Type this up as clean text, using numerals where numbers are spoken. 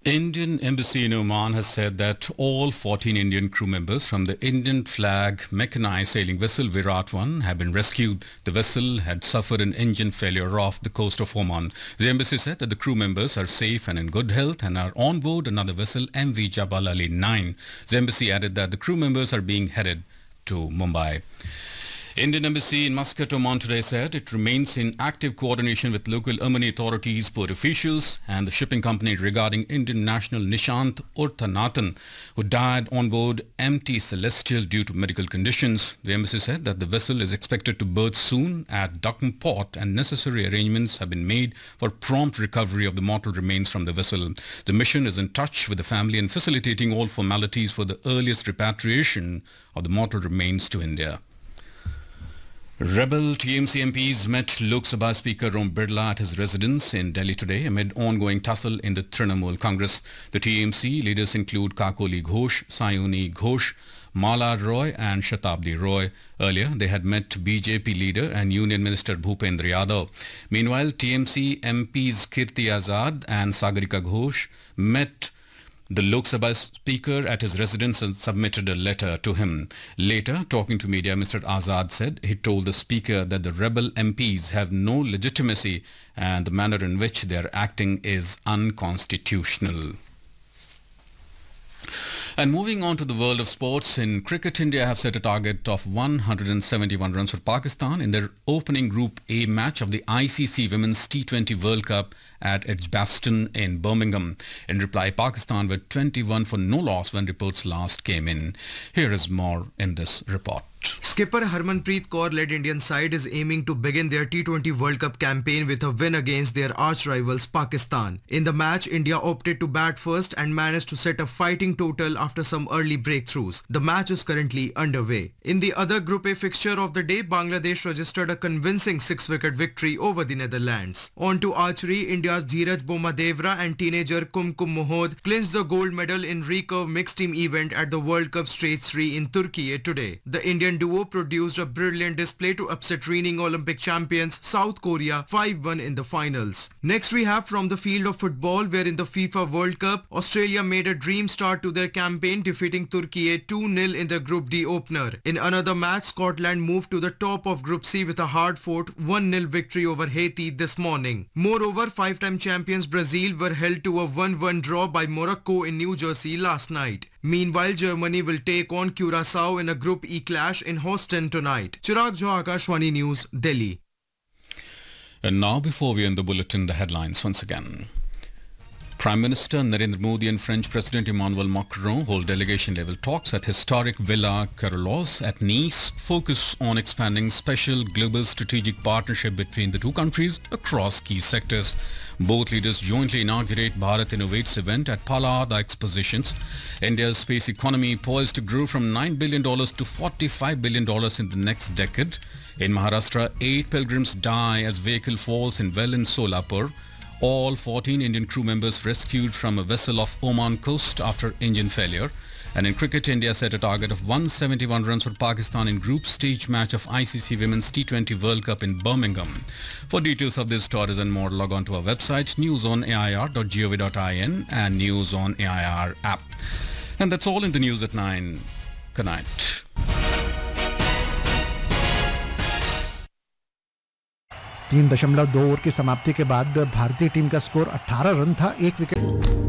Indian Embassy in Oman has said that all 14 Indian crew members from the Indian flag mechanized sailing vessel Virat 1 have been rescued. The vessel had suffered an engine failure off the coast of Oman. The embassy said that the crew members are safe and in good health and are on board another vessel MV Jabal Ali 9. The embassy added that the crew members are being headed to Mumbai. Indian Embassy in Muscat, Oman today said it remains in active coordination with local Omani authorities, port officials and the shipping company regarding Indian national Nishant Urthanathan, who died on board MT Celestial due to medical conditions. The embassy said that the vessel is expected to berth soon at Duckham Port and necessary arrangements have been made for prompt recovery of the mortal remains from the vessel. The mission is in touch with the family and facilitating all formalities for the earliest repatriation of the mortal remains to India. Rebel TMC MPs met Lok Sabha Speaker Om Birla at his residence in Delhi today amid ongoing tussle in the Trinamool Congress. The TMC leaders include Kakoli Ghosh, Sayuni Ghosh, Mala Roy and Shatabdi Roy. Earlier, they had met BJP leader and Union Minister Bhupendra Yadav. Meanwhile, TMC MPs Kirti Azad and Sagarika Ghosh met the Lok Sabha Speaker at his residence and submitted a letter to him. Later, talking to media, Mr. Azad said he told the Speaker that the rebel MPs have no legitimacy and the manner in which they are acting is unconstitutional. And moving on to the world of sports, in cricket, India have set a target of 171 runs for Pakistan in their opening Group A match of the ICC Women's T20 World Cup at Edgbaston in Birmingham. In reply, Pakistan were 21 for no loss when reports last came in. Here is more in this report. Skipper Harmanpreet Kaur-led Indian side is aiming to begin their T20 World Cup campaign with a win against their arch-rivals Pakistan. In the match, India opted to bat first and managed to set a fighting total after some early breakthroughs. The match is currently underway. In the other Group A fixture of the day, Bangladesh registered a convincing 6-wicket victory over the Netherlands. On to archery, India's Dheeraj Bomadevra and teenager Kumkum Mohod clinched the gold medal in recurve mixed team event at the World Cup Stage 3 in Turkey today. The Indian duo produced a brilliant display to upset reigning Olympic champions South Korea 5-1 in the finals. Next we have from the field of football, where in the FIFA World Cup, Australia made a dream start to their campaign, defeating Turkey 2-0 in the Group D opener. In another match, Scotland moved to the top of Group C with a hard-fought 1-0 victory over Haiti this morning. Moreover, five-time champions Brazil were held to a 1-1 draw by Morocco in New Jersey last night. Meanwhile, Germany will take on Curaçao in a Group E clash in Houston tonight. Chirag Jha, Akashvani News, Delhi. And now, before we end the bulletin, the headlines once again. Prime Minister Narendra Modi and French President Emmanuel Macron hold delegation-level talks at historic Villa Carolus at Nice, focus on expanding special global strategic partnership between the two countries across key sectors. Both leaders jointly inaugurate Bharat Innovates event at Palada Expositions. India's space economy poised to grow from $9 billion to $45 billion in the next decade. In Maharashtra, 8 pilgrims die as vehicle falls in well in Solapur. All 14 Indian crew members rescued from a vessel off Oman coast after engine failure. And in cricket, India set a target of 171 runs for Pakistan in group stage match of ICC Women's T20 World Cup in Birmingham. For details of these stories and more, log on to our website newsonair.gov.in and News on AIR app. And that's all in the news at 9. Good night. 3.2 over की समाप्ति के बाद भारतीय team का score 18 run था, 1 wicket.